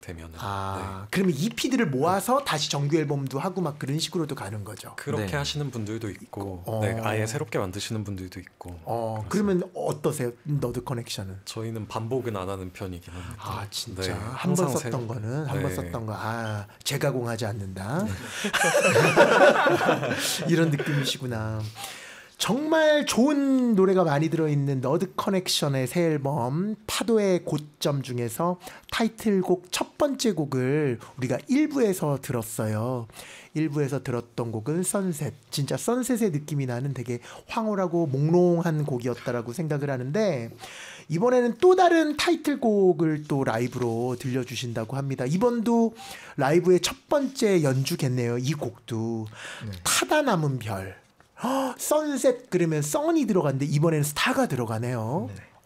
되면은. 그러면 EP들을 모아서 다시 정규 앨범도 하고 막 그런 식으로도 가는 거죠. 그렇게 네. 하시는 분들도 있고 네, 아예 새롭게 만드시는 분들도 있고. 그러면 어떠세요? 너드 커넥션은? 저희는 반복은 안 하는 편이긴 합니다. 진짜 네, 한 번 항상 썼던 거는 한 번 네. 썼던 거 재가공하지 않는다. 이런 느낌이시구나. 정말 좋은 노래가 많이 들어있는 너드 커넥션의 새 앨범 파도의 고점 중에서 타이틀곡 첫 번째 곡을 우리가 1부에서 들었어요. 1부에서 들었던 곡은 선셋. 진짜 선셋의 느낌이 나는 되게 황홀하고 몽롱한 곡이었다라고 생각을 하는데 이번에는 또 다른 타이틀곡을 또 라이브로 들려주신다고 합니다. 이번도 라이브의 첫 번째 연주겠네요. 이 곡도 타다 남은 별. 선셋 그러면 선이 들어갔는데 이번에는 스타가 들어가네요.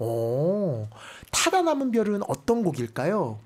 타다 남은 별은 어떤 곡일까요?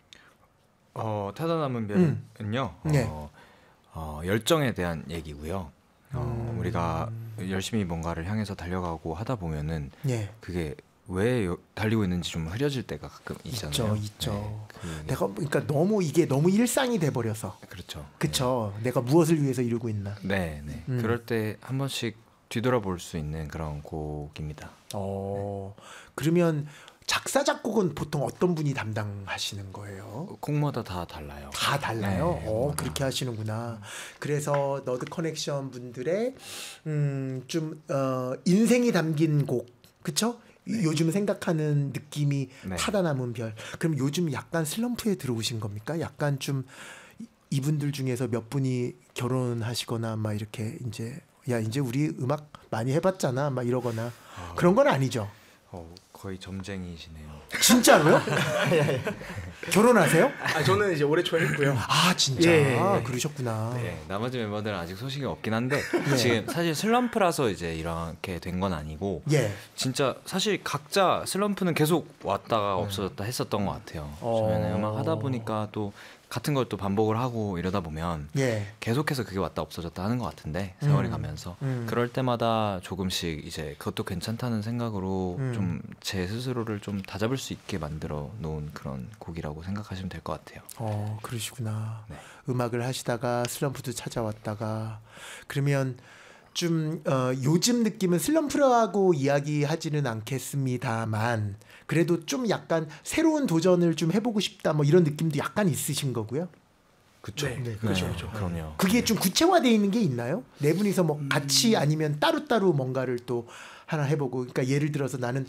타다 남은 별은요. 네. 열정에 대한 얘기고요. 우리가 열심히 뭔가를 향해서 달려가고 하다 보면은 그게 왜 달리고 있는지 좀 흐려질 때가 가끔 있잖아요. 있죠. 내가 그러니까 이게 너무 일상이 돼 버려서. 그렇죠. 내가 무엇을 위해서 이루고 있나. 네. 그럴 때 한 번씩 뒤돌아볼 수 있는 그런 곡입니다. 그러면 작사 작곡은 보통 어떤 분이 담당하시는 거예요? 곡마다 다 달라요. 다 달라요? 그렇게 하시는구나. 그래서 너드 커넥션 분들의 좀 인생이 담긴 곡, 그쵸? 요즘 생각하는 느낌이 타다 남은 별. 그럼 요즘 약간 슬럼프에 들어오신 겁니까? 약간 좀 이분들 중에서 몇 분이 결혼하시거나 막 이렇게 이제 우리 음악 많이 해봤잖아 막 이러거나 그런 건 아니죠? 거의 점쟁이시네요. 진짜로요? 결혼하세요? 저는 이제 올해 초에 했고요. 진짜? 그러셨구나. 네, 나머지 멤버들은 아직 소식이 없긴 한데 지금 사실 슬럼프라서 이제 이렇게 된 건 아니고 진짜 사실 각자 슬럼프는 계속 왔다가 없어졌다 했었던 것 같아요. 저희는 음악 하다 보니까 또 같은 걸 또 반복을 하고 이러다 보면 계속해서 그게 왔다 없어졌다 하는 것 같은데 세월이 가면서 그럴 때마다 조금씩 이제 그것도 괜찮다는 생각으로 좀 제 스스로를 좀 다잡을 수 있게 만들어 놓은 그런 곡이라고 생각하시면 될 것 같아요. 그러시구나. 음악을 하시다가 슬럼프도 찾아왔다가 그러면 좀 요즘 느낌은 슬럼프라고 이야기하지는 않겠습니다만 그래도 좀 약간 새로운 도전을 좀 해보고 싶다 뭐 이런 느낌도 약간 있으신 거고요. 그렇죠. 그렇죠. 그럼요. 그게 좀 구체화되어 있는 게 있나요? 네 분이서 뭐 같이 아니면 따로따로 뭔가를 또 하나 해보고 그러니까 예를 들어서 나는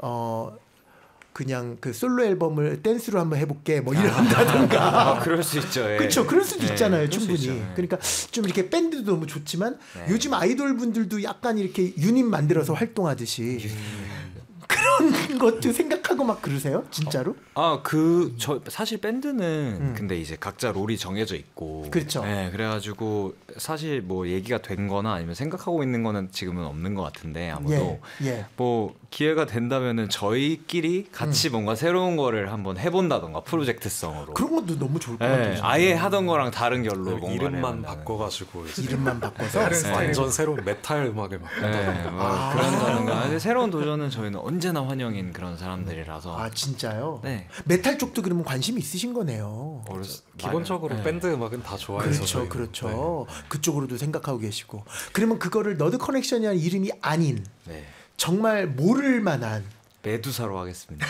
그냥 그 솔로 앨범을 댄스로 한번 해볼게 뭐 이런다던가 그럴 수 있죠. 그렇죠. 그럴 수도 있잖아요. 충분히. 있죠. 그러니까 좀 이렇게 밴드도 너무 좋지만 요즘 아이돌 분들도 약간 이렇게 유닛 만들어서 활동하듯이 그런 것도 생각하고 막 그러세요? 진짜로? 저 사실 밴드는 근데 이제 각자 롤이 정해져 있고 그렇죠. 그래가지고 사실 뭐 얘기가 된 거나 아니면 생각하고 있는 거는 지금은 없는 것 같은데 아무도 뭐 기회가 된다면은 저희끼리 같이 뭔가 새로운 거를 한번 해본다던가 프로젝트성으로 그런 것도 너무 좋을 것 같아요. 아예 하던 거랑 다른 결로 뭔가 이름만 바꿔가지고 이름만 바꿔서 완전 새로운 메탈 음악을 막 그런다든가 새로운 도전은 저희는 언제나 환영인 그런 사람들이라서. 진짜요? 네. 메탈 쪽도 그러면 관심이 있으신 거네요. 기본적으로 밴드 음악은 다 좋아해서 그렇죠. 그쪽으로도 생각하고 계시고 그러면 그거를 너드 커넥션이라는 이름이 아닌 정말 모를 만한 메두사로 하겠습니다.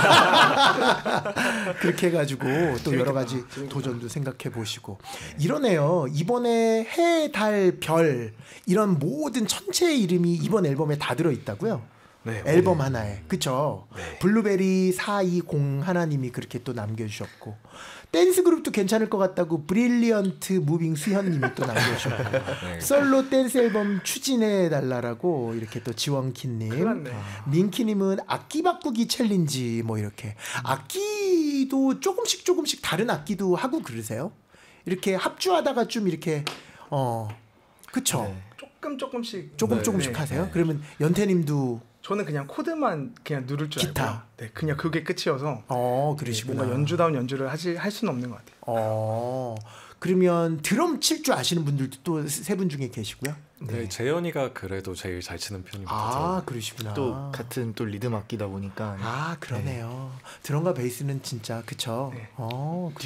그렇게 해가지고 또 여러 가지 도전도 생각해 보시고 이러네요. 이번에 해, 달, 별 이런 모든 천체의 이름이 이번 앨범에 다 들어있다고요? 앨범 하나에 그쵸? 블루베리 420 하나님이 그렇게 또 남겨주셨고 댄스 그룹도 괜찮을 것 같다고 브릴리언트 무빙 수현님이 또 남겨주셨고 솔로 댄스 앨범 추진해 달라라고 이렇게 또 지원키님 민키님은 악기 바꾸기 챌린지 뭐 이렇게 악기도 조금씩 다른 악기도 하고 그러세요? 이렇게 합주하다가 좀 이렇게 그쵸? 조금씩 하세요? 그러면 연태님도 저는 그냥 코드만 그냥 누를 줄 기타. 알고요. 그냥 그게 끝이어서. 그러시구나. 뭔가 연주다운 연주를 할 수는 없는 것 같아요. 그러면 드럼 칠 줄 아시는 분들도 또 세 분 중에 계시고요? 네, 재현이가 그래도 제일 잘 치는 편인 것 같아요. 아, 그러시구나. 또 같은 또 리듬 악기다 보니까. 아, 그러네요. 드럼과 베이스는 진짜 그쵸. 네.